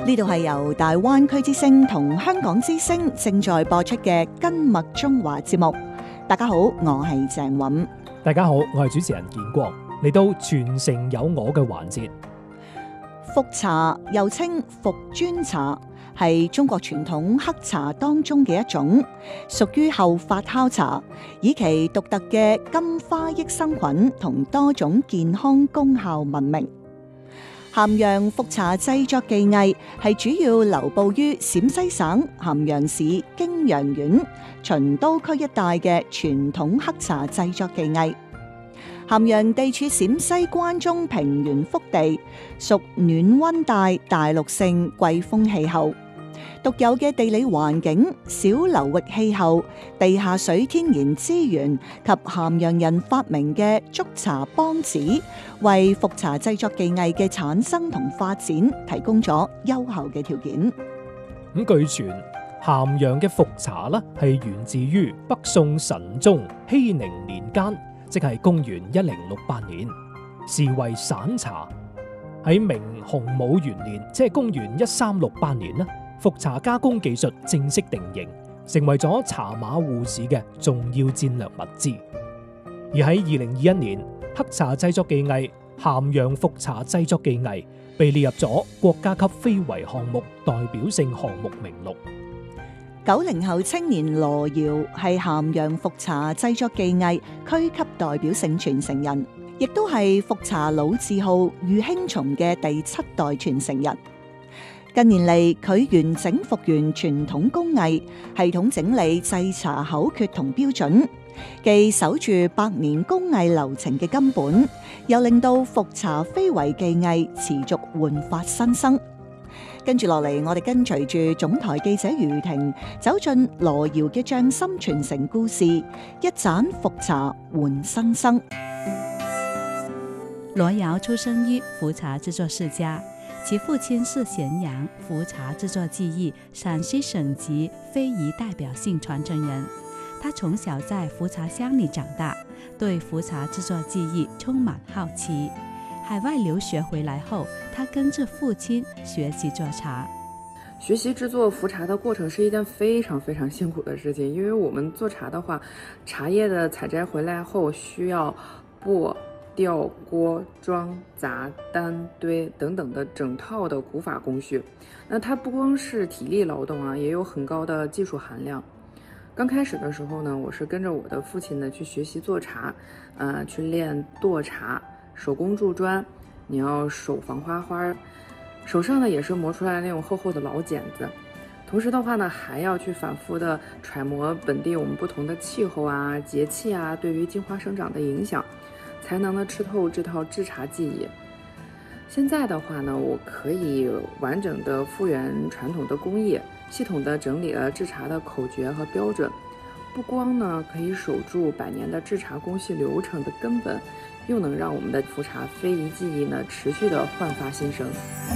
呢度係由大灣區之聲同香港之聲正在播出嘅根脈中華節目。大家好，我係鄭韻。 大家好，我係主持人建國。嚟到傳承有我嘅環節。 茯茶又稱茯磚茶，係中國傳統黑茶當中嘅一種，屬於後發酵茶，以其獨特嘅金花益生菌同多種健康功效聞名。咸陽茯茶製作技藝係主要流布於陝西省咸陽市涇陽縣秦都區一帶嘅傳統黑茶製作技藝。咸陽地處陝西關中平原腹地，屬暖溫帶大陸性季風氣候。獨有嘅地理環境、小流域氣候、地下水天然資源及咸陽人發明嘅築茶幫子，為茯茶製作技藝嘅產生同發展提供咗優厚嘅條件。 咁據傳，咸陽嘅茯茶呢係源自於北宋神宗熙寧年間，即係公元1068年，時為散茶。喺明洪武元年，即係公元1368年呢，茯茶加工技術正式定型，成為咗茶馬互市嘅重要戰略物資。而喺2021年，黑茶製作技藝咸陽茯茶製作技藝被列入咗國家級非遺項目代表性項目名錄。 90後青年羅瑤係咸陽茯茶製作技藝區級代表性傳承人，亦都係茯茶老字號御興松嘅第7代傳承人。近年嚟，佢完整復原傳統工藝，系統整理製茶口訣同標準，既守住百年工藝流程嘅根本，又令到茯茶非遺技藝持續煥發新生。跟住落嚟，我哋跟隨住總台記者余婷走進羅瑤嘅匠心傳承故事，一盞茯茶換新生。 羅瑤出生於茯茶製作世家，其父親是咸陽茯茶製作技藝陝西省級非遺代表性傳承人。他從小在茯茶鄉裏長大，對茯茶製作技藝充滿好奇。海外留學回來後，他跟着父親學習做茶。 學習製作茯茶的過程是一件非常非常辛苦的事情，因為我們做茶的話，茶葉的採摘回來後需要剝、吊、鍋、裝、砸、擔、堆等等的整套的古法工序。那它不光是體力勞動啊，也有很高的技術含量。剛開始的時候呢，我是跟着我的父親呢去學習做茶，去練剁茶。手工鑄磚，你要手防花花，手上呢也是磨出來那種厚厚的老繭子。同時的話呢，還要去反覆的揣摩本地我們不同的氣候啊、節氣啊對於金花生長的影響，才能呢吃透這套製茶技藝。現在的話呢，我可以完整的復原傳統的工藝，系統的整理了製茶的口訣和標準，不光呢可以守住百年的製茶工序流程的根本，又能讓我們的茯茶非遺技藝呢持續的煥發新生。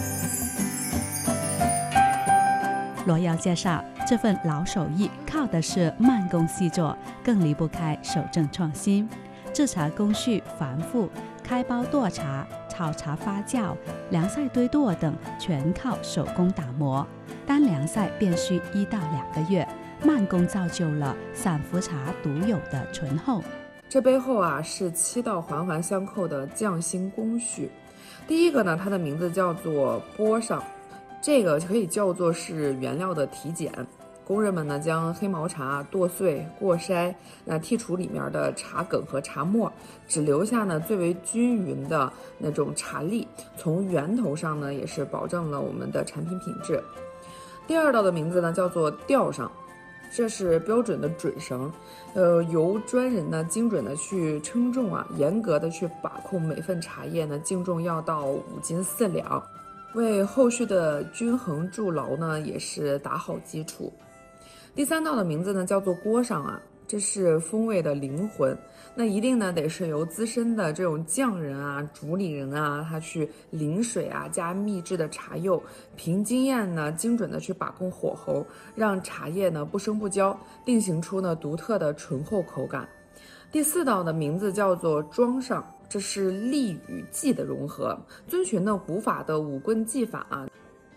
羅瑤介紹，這份老手藝靠的是慢工細作，更離不開守正創新。製茶工序繁複，開包剁茶、炒茶發酵、涼曬堆剁等全靠手工打磨，單涼曬便需1到2個月。慢工造就了散茯茶獨有的醇厚。 這背後啊是7道環環相扣的匠心工序。第一個呢，它的名字叫做剝上，這個可以叫做是原料的體檢。工人們呢將黑毛茶剁碎過篩，剔除裡面的茶梗和茶沫，只留下呢最為均勻的那種茶粒，從源頭上呢也是保證了我們的產品品質。第二道的名字呢叫做吊上。這是標準的準繩，由專人呢精準的去稱重啊，嚴格的去把控每份茶葉呢淨重要到5斤4兩，為後續的均衡築牢呢也是打好基礎。第3道的名字呢叫做鍋上啊，這是風味的靈魂，那一定呢得是由資深的這種匠人啊、主理人啊，他去淋水啊，加秘製的茶釉，憑經驗呢精準的去把控火候，讓茶葉呢不生不焦，定型出呢獨特的醇厚口感。第4道的名字叫做裝上，這是力與技的融合，遵循呢古法的5棍技法啊。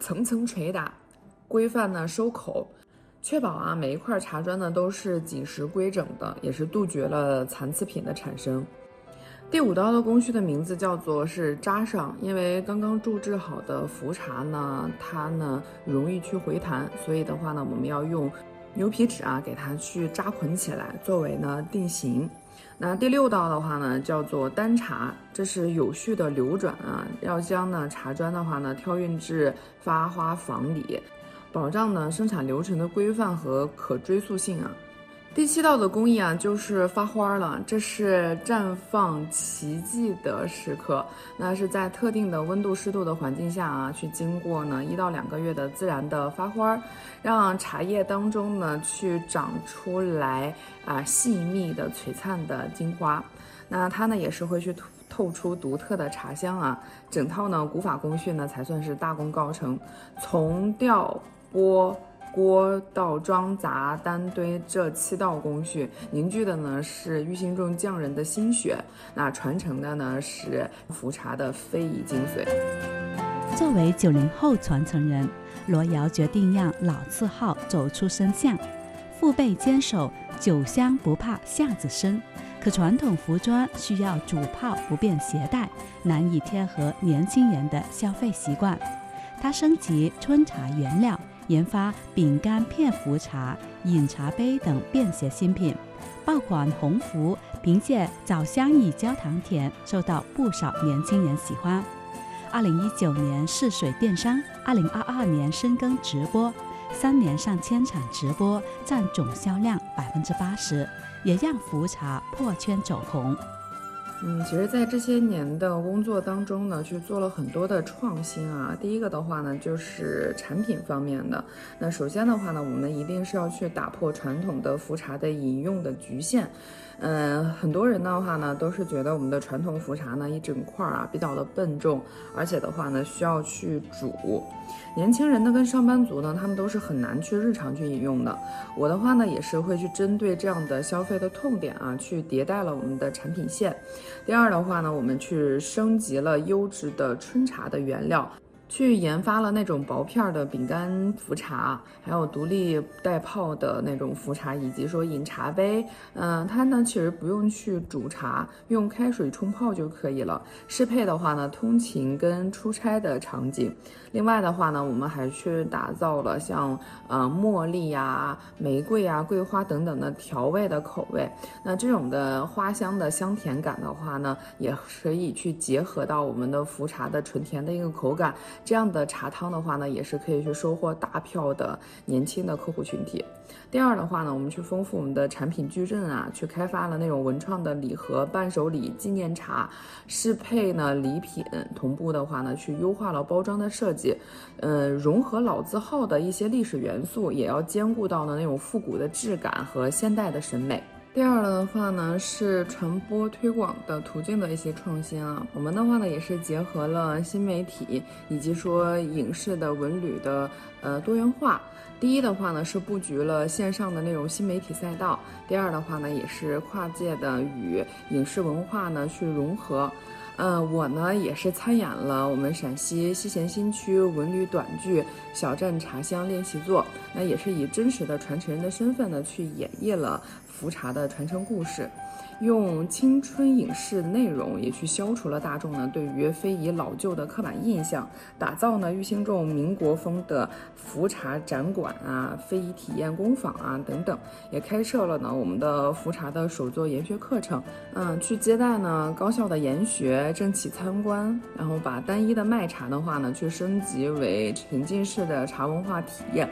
层层捶打，规范呢收口，确保每一块茶砖呢都是紧实规整的，也是杜绝了残次品的产生。第5道的工序的名字叫做是扎上，因为刚刚注制好的茯茶呢，它呢容易去回弹，所以的话呢，我们要用牛皮纸给它去扎捆起来，作为呢定型。那第6道的话呢，叫做单茶，这是有序的流转要将呢茶砖的话呢挑运至发花坊里，保障呢生产流程的规范和可追溯性第7道的工艺就是发花了，这是绽放奇迹的时刻。那是在特定的温度湿度的环境下去经过呢1到2个月的自然的发花，让茶叶当中呢去长出来细密的璀璨的金花。那它呢也是会去透出独特的茶香整套呢古法工序呢才算是大功告成。从吊钵锅到装杂单堆这7道工序，凝聚的呢是玉兴众匠人的心血，那传承的呢是茯茶的非遗精髓。 作为90后传承人，罗瑶决定让老字号走出声相，父辈坚守酒香不怕巷子深。可传统服装需要煮泡不便携带，难以贴合年轻人的消费习惯。他升级春茶原料，研发饼干片茯茶、饮茶杯等便携新品。爆款红茯凭借枣香与焦糖甜，受到不少年轻人喜欢。2019年试水电商，2022年深耕直播，3年上千场直播，占总销量80%，也让茯茶破圈走红。 其实在这些年的工作当中呢，去做了很多的创新第一个的话呢，就是产品方面的。那首先的话呢，我们一定是要去打破传统的茯茶的饮用的局限。很多人的话呢，都是觉得我们的传统茯茶呢一整块比较的笨重，而且的话呢需要去煮。年轻人呢跟上班族呢，他们都是很难去日常去饮用的。我的话呢也是会去针对这样的消费的痛点去迭代了我们的产品线。第二的话呢，我们去升级了优质的春茶的原料，去研发了那种薄片的饼干茯茶，还有独立带泡的那种茯茶，以及说饮茶杯。它呢其实不用去煮茶，用开水冲泡就可以了。适配的话呢，通勤跟出差的场景。另外的话呢，我们还去打造了像茉莉玫瑰桂花等等的调味的口味。那这种的花香的香甜感的话呢，也可以去结合到我们的茯茶的纯甜的一个口感。这样的茶汤的话呢，也是可以去收获大票的年轻的客户群体。第二的话呢，我们去丰富我们的产品矩阵去开发了那种文创的礼盒、伴手礼、纪念茶，适配呢礼品。同步的话呢，去优化了包装的设计，融合老字号的一些历史元素，也要兼顾到呢那种复古的质感和现代的审美。第二的话呢，是传播推广的途径的一些创新我们的话呢，也是结合了新媒体以及说影视的文旅的多元化。第一的话呢，是布局了线上的那种新媒体赛道。第二的话呢，也是跨界的与影视文化呢去融合。我呢也是参演了我们陕西西咸新区文旅短剧《小镇茶香练习作》，那也是以真实的传承人的身份呢去演绎了茯茶的传承故事，用青春影视的内容也去消除了大众呢对于非遗老旧的刻板印象，打造呢玉兴众民国风的茯茶展馆非遗体验工坊等等，也开设了呢我们的茯茶的手作研学课程，去接待呢高校的研学政企参观，然后把单一的卖茶的话呢去升级为沉浸式的茶文化体验。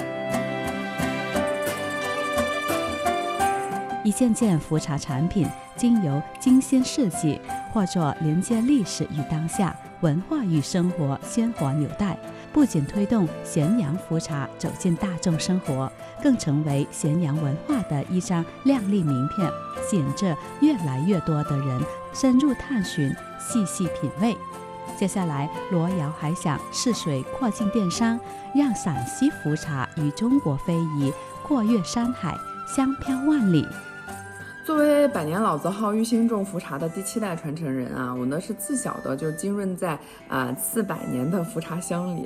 一件件茯茶产品经由精心设计，或作连接历史与当下、文化与生活鲜活纽带，不仅推动咸阳茯茶走进大众生活，更成为咸阳文化的一张亮丽名片，吸引着越来越多的人深入探寻、细细品味。接下来，罗瑶还想试水扩进电商，让陕西茯茶与中国非遗跨越山海，香飘万里。 作为百年老字号玉兴众茯茶的第7代传承人我呢是自小的就浸润在400年的茯茶香里。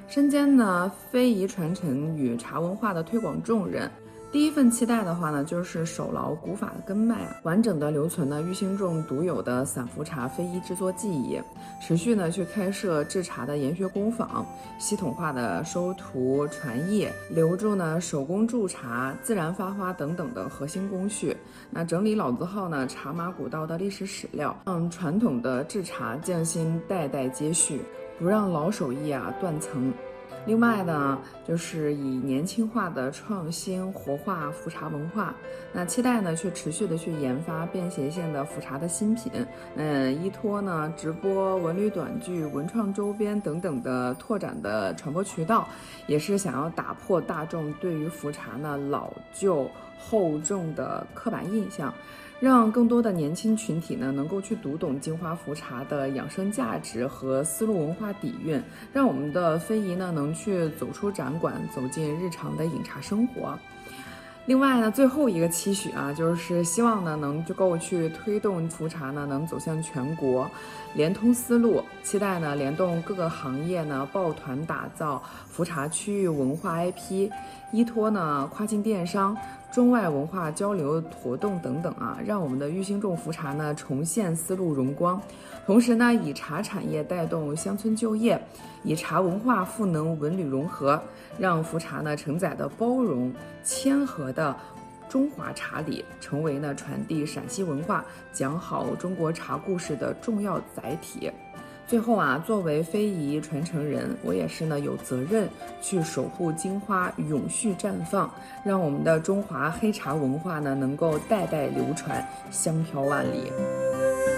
身兼呢非遗传承与茶文化的推广重任。第一份期待的话呢，就是守牢古法的根脉，完整的留存呢玉兴众独有的散伏茶非遗制作技艺，持续呢去开设制茶的研学工坊，系统化的收徒传艺，留住呢手工驻茶、自然发花等等的核心工序。那整理老字号呢茶马古道的历史史料，让传统的制茶匠心代代接续，不让老手艺断层。另外呢，就是以年轻化的创新活化伏茶文化，那期待呢去持续的去研发便携性的伏茶的新品，依托呢直播、文旅短剧、文创周边等等的拓展的传播渠道，也是想要打破大众对于伏茶呢老旧厚重的刻板印象，让更多的年轻群体呢能够去读懂金花茯茶的养生价值和丝路文化底蕴，让我们的非遗呢能去走出展馆，走进日常的饮茶生活。另外呢，最后一个期许就是希望呢能够去推动茯茶呢能走向全国，连通丝路，期待呢联动各个行业呢抱团打造茯茶区域文化 IP， 依托呢跨境电商、中外文化交流活动等等让我们的玉兴众茯茶呢重现丝路荣光，同时呢以茶产业带动乡村就业，以茶文化赋能文旅融合，让茯茶呢承载的包容谦和的中华茶礼，成为呢传递陕西文化、讲好中国茶故事的重要载体。最后作为非遗传承人，我也是呢有责任去守护金花永续绽放，让我们的中华黑茶文化呢能够代代流传，香飘万里。